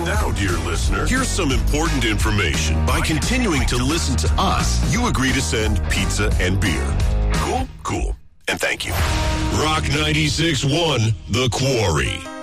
now, dear listener, here's some important information. By continuing to listen to us, you agree to send pizza and beer. Cool? Cool. And thank you. Rock 96.1, The Quarry.